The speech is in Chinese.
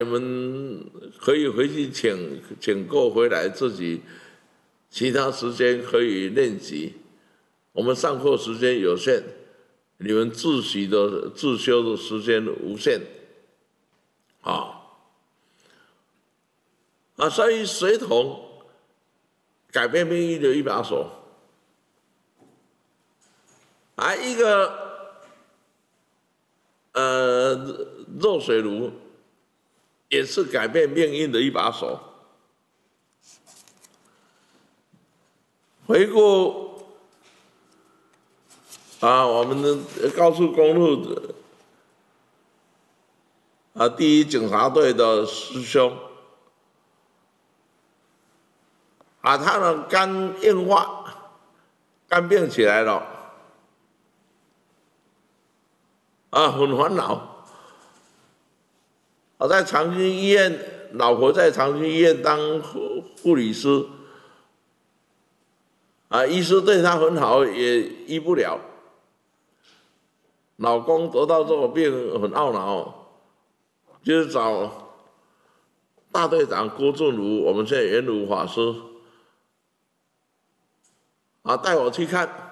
们可以回去请购回来自己，其他时间可以练习。我们上课时间有限，你们自修的时间无限，所以水桶改变命运的一把手，一个热水炉也是改变命运的一把手。回顾我们的高速公路第一警察队的师兄他的肝硬化，肝病起来了，很烦恼。在长庚医院，老婆在长庚医院当护理师，医师对她很好，也医不了。老公得到这种病很懊恼，就是找大队长郭正如，我们现在元儒法师带我去看。